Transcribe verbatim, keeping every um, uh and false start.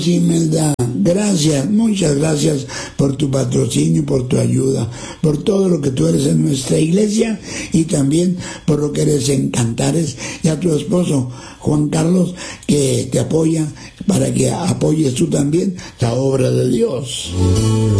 Imelda, gracias, muchas gracias por tu patrocinio, por tu ayuda, por todo lo que tú eres en nuestra iglesia y también por lo que eres en Cantares, y a tu esposo Juan Carlos, que te apoya para que apoyes tú también la obra de Dios.